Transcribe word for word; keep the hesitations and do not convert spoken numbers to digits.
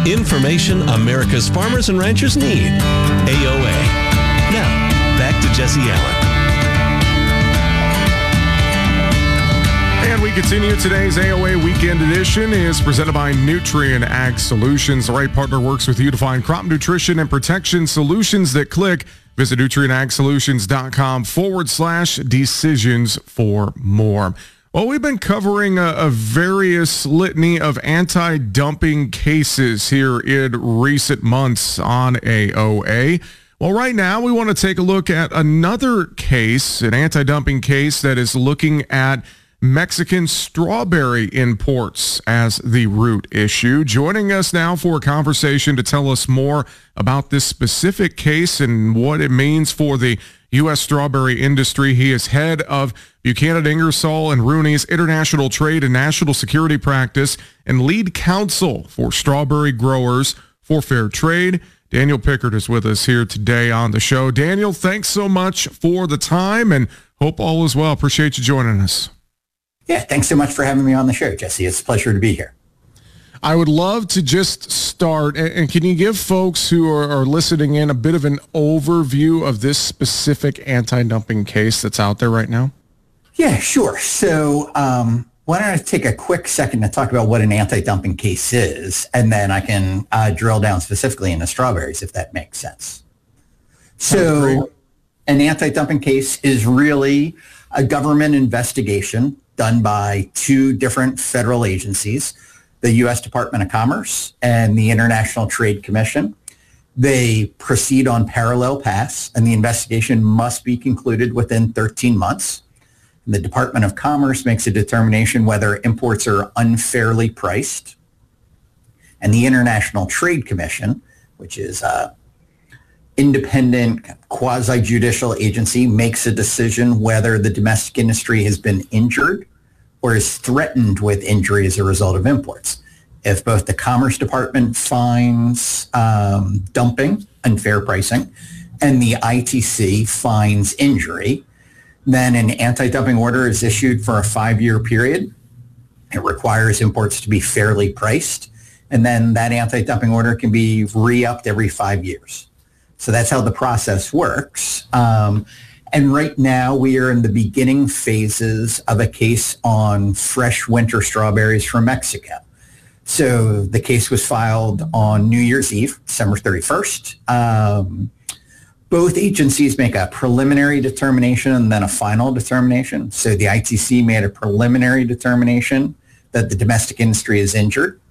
Information America's farmers and ranchers need. A O A. Now, back to Jesse Allen. And we continue. Today's A O A Weekend Edition is presented by Nutrien Ag Solutions. The right partner works with you to find crop nutrition and protection solutions that click. Visit nutrienagsolutions.com forward slash decisions for more. Well, we've been covering a, a various litany of anti-dumping cases here in recent months on A O A. Well, right now we want to take a look at another case, an anti-dumping case that is looking at Mexican strawberry imports as the root issue. Joining us now for a conversation to tell us more about this specific case and what it means for the U S strawberry industry. He is head of Buchanan Ingersoll and Rooney's International Trade and National Security Practice and lead counsel for strawberry growers for fair trade. Daniel Pickard is with us here today on the show. Daniel, thanks so much for the time and hope all is well. Appreciate you joining us. Yeah, thanks so much for having me on the show, Jesse. It's a pleasure to be here. I would love to just start, and can you give folks who are, are listening in a bit of an overview of this specific anti-dumping case that's out there right now? Yeah, sure. So um, why don't I take a quick second to talk about what an anti-dumping case is, and then I can uh, drill down specifically into strawberries, if that makes sense. So an anti-dumping case is really a government investigation done by two different federal agencies, the U S Department of Commerce and the International Trade Commission. They proceed on parallel paths, and the investigation must be concluded within thirteen months. And the Department of Commerce makes a determination whether imports are unfairly priced. And the International Trade Commission, which is a independent quasi-judicial agency, makes a decision whether the domestic industry has been injured or is threatened with injury as a result of imports. If both the Commerce Department finds um, dumping, unfair pricing, and the I T C finds injury, then an anti-dumping order is issued for a five-year period. It requires imports to be fairly priced, and then that anti-dumping order can be re-upped every five years. So that's how the process works. Um, and right now we are in the beginning phases of a case on fresh winter strawberries from Mexico. So the case was filed on New Year's Eve, December thirty-first. Um, both agencies make a preliminary determination and then a final determination. So the I T C made a preliminary determination that the domestic industry is injured.